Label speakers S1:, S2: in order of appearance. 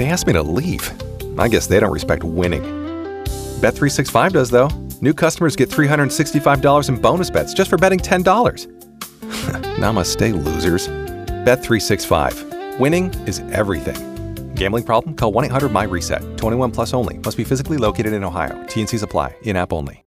S1: They asked me to leave. I guess they don't respect winning. Bet365 does, though. New customers get $365 in bonus bets just for betting $10. Namaste, losers. Bet365. Winning is everything. Gambling problem? Call 1-800-MY-RESET. 21 plus only. Must be physically located in Ohio. T&Cs apply. In-app only.